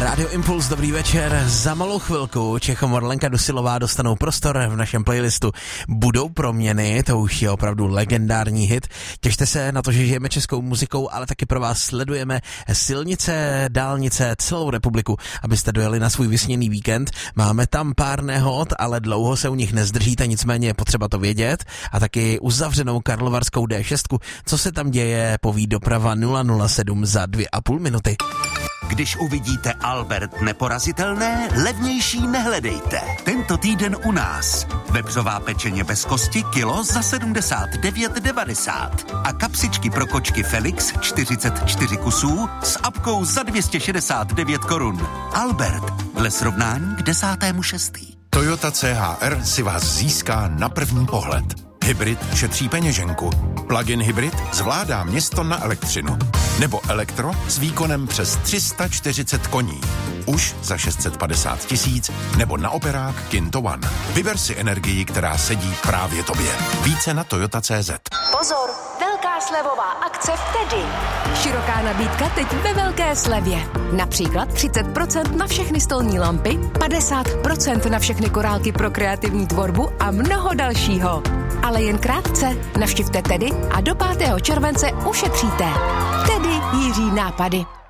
Rádio Impuls, dobrý večer. Za malou chvilku Čecho Morlenka Dusilová dostanou prostor v našem playlistu. Budou proměny, to už je opravdu legendární hit. Těšte se na to, že žijeme českou muzikou, ale taky pro vás sledujeme silnice, dálnice, celou republiku, abyste dojeli na svůj vysněný víkend. Máme tam pár nehod, ale dlouho se u nich nezdržíte, nicméně je potřeba to vědět. A taky uzavřenou karlovarskou D6. Co se tam děje, poví doprava 007 za 2,5 minuty. Když uvidíte Albert neporazitelné, levnější nehledejte. Tento týden u nás. Vepřová pečeně bez kosti kilo za 79,90 a kapsičky pro kočky Felix 44 kusů s apkou za 269 korun. Albert, dle srovnání k 10.6. Toyota CHR si vás získá na první pohled. Hybrid šetří peněženku. Plug-in hybrid zvládá město na elektřinu. Nebo elektro s výkonem přes 340 koní. Už za 650 000 nebo na operák Kinto One. Vyber si energii, která sedí právě tobě. Více na Toyota.cz. Pozor, velká slevová akce v Tedy. Široká nabídka teď ve velké slevě. Například 30% na všechny stolní lampy, 50% na všechny korálky pro kreativní tvorbu a mnoho dalšího. Ale jen krátce. Navštivte Tedy a do 5. července ušetříte. Tedy Jiří nápady.